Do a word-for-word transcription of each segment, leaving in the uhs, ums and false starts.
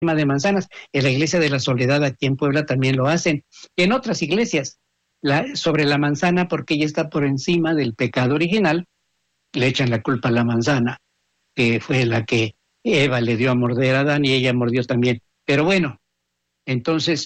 de manzanas. En la iglesia de la Soledad aquí en Puebla también lo hacen. Y en otras iglesias, la, sobre la manzana, porque ella está por encima del pecado original, le echan la culpa a la manzana, que fue la que Eva le dio a morder a Adán y ella mordió también. Pero bueno, entonces,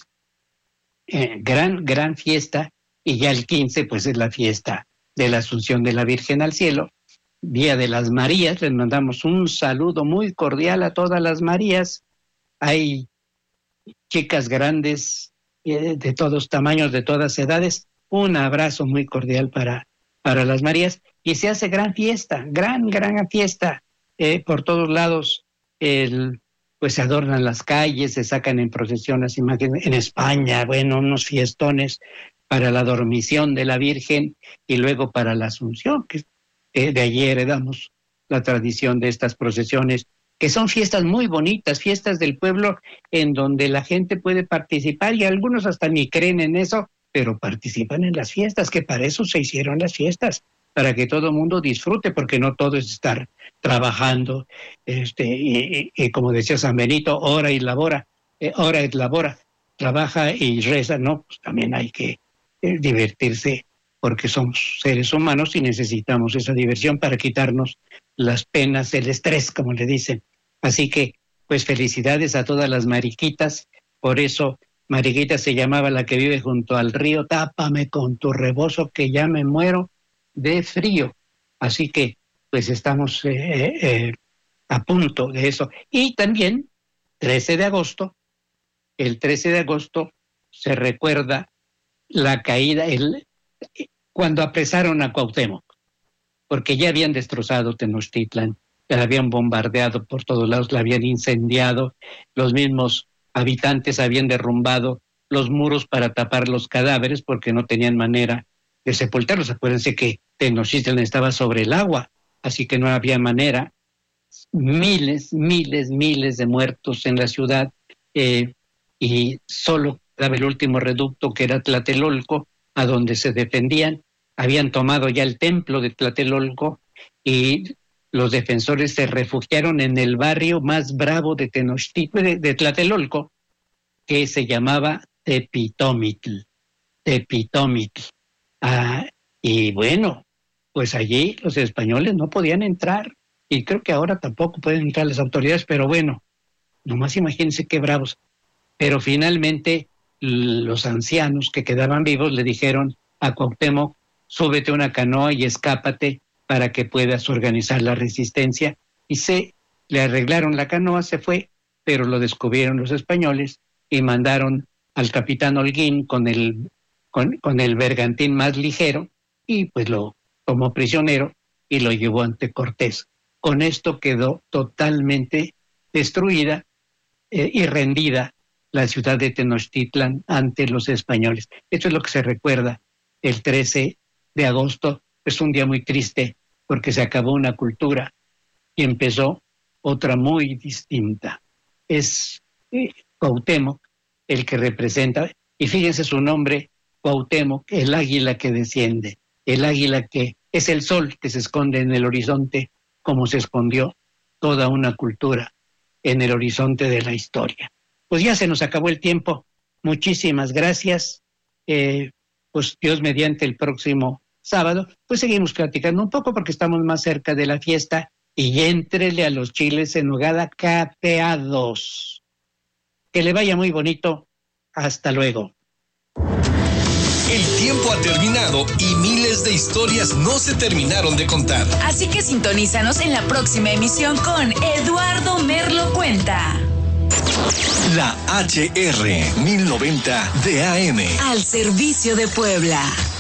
eh, gran, gran fiesta, y ya el quince, pues es la fiesta de la Asunción de la Virgen al cielo, Día de las Marías. Les mandamos un saludo muy cordial a todas las Marías. Hay chicas grandes, eh, de todos tamaños, de todas edades. Un abrazo muy cordial para, para las Marías. Y se hace gran fiesta, gran, gran fiesta. Eh, por todos lados, el, pues se adornan las calles, se sacan en procesión las imágenes. En España, bueno, unos fiestones para la dormición de la Virgen y luego para la Asunción, que eh, de allí heredamos la tradición de estas procesiones, que son fiestas muy bonitas, fiestas del pueblo en donde la gente puede participar y algunos hasta ni creen en eso, pero participan en las fiestas, que para eso se hicieron las fiestas, para que todo el mundo disfrute, porque no todo es estar trabajando, este, y, y, y como decía San Benito, ora y labora, eh, ora y labora, trabaja y reza, no, pues también hay que eh, divertirse, porque somos seres humanos y necesitamos esa diversión para quitarnos las penas, el estrés, como le dicen. Así que, pues felicidades a todas las mariquitas. Por eso, Mariquita se llamaba la que vive junto al río. Tápame con tu rebozo que ya me muero de frío. Así que, pues estamos eh, eh, a punto de eso. Y también, trece de agosto, el trece de agosto se recuerda la caída, el, cuando apresaron a Cuauhtémoc, porque ya habían destrozado Tenochtitlan, la habían bombardeado por todos lados, la habían incendiado, los mismos habitantes habían derrumbado los muros para tapar los cadáveres porque no tenían manera de sepultarlos. Acuérdense que Tenochtitlan estaba sobre el agua, así que no había manera. Miles, miles, miles de muertos en la ciudad, eh, y solo quedaba el último reducto, que era Tlatelolco, a donde se defendían. Habían tomado ya el templo de Tlatelolco y los defensores se refugiaron en el barrio más bravo de Tenochtitlan, de, de Tlatelolco, que se llamaba Tepitomitl. Tepitomitl. Ah, y bueno, pues allí los españoles no podían entrar, y creo que ahora tampoco pueden entrar las autoridades, pero bueno, nomás imagínense qué bravos. Pero finalmente los ancianos que quedaban vivos le dijeron a Cuauhtémoc: súbete a una canoa y escápate para que puedas organizar la resistencia. Y se le arreglaron la canoa, se fue, pero lo descubrieron los españoles y mandaron al capitán Holguín con el, con, con el bergantín más ligero, y pues lo tomó prisionero y lo llevó ante Cortés. Con esto quedó totalmente destruida eh, y rendida la ciudad de Tenochtitlan ante los españoles. Esto es lo que se recuerda el trece de agosto. Es un día muy triste porque se acabó una cultura y empezó otra muy distinta. Es eh, Cuauhtémoc el que representa, y fíjense su nombre, Cuauhtémoc, el águila que desciende, el águila que es el sol que se esconde en el horizonte, como se escondió toda una cultura en el horizonte de la historia. Pues ya se nos acabó el tiempo. Muchísimas gracias. Eh, pues Dios mediante, el próximo sábado, pues seguimos platicando un poco porque estamos más cerca de la fiesta, y éntrele a los chiles en nogada capeados. Que le vaya muy bonito. Hasta luego. El tiempo ha terminado y miles de historias no se terminaron de contar. Así que sintonízanos en la próxima emisión con Eduardo Merlo Cuenta. La H R mil noventa de A M. Al servicio de Puebla.